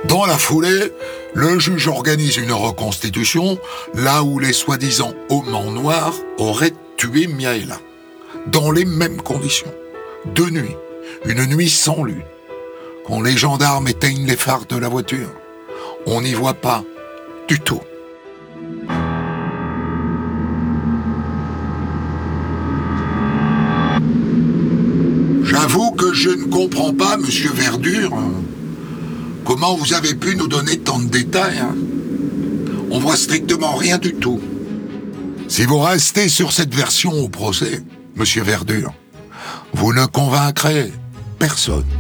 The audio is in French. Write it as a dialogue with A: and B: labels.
A: Dans la foulée, le juge organise une reconstitution là où les soi-disant hommes en noir auraient tué Miaela. Dans les mêmes conditions. De nuit, une nuit sans lune. Quand les gendarmes éteignent les phares de la voiture, on n'y voit pas du tout. J'avoue que je ne comprends pas, monsieur Verdure, comment vous avez pu nous donner tant de détails. On voit strictement rien du tout. Si vous restez sur cette version au procès, monsieur Verdure, vous ne convaincrez personne.